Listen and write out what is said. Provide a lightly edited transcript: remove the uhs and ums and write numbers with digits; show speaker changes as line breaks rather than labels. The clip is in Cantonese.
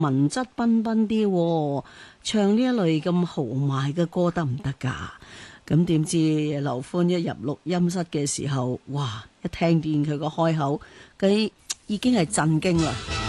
文質彬彬啲喎，唱呢一類咁豪邁嘅歌得唔得㗎？咁點知劉歡一入錄音室嘅時候，哇！一聽見佢個開口，佢已經係震驚啦。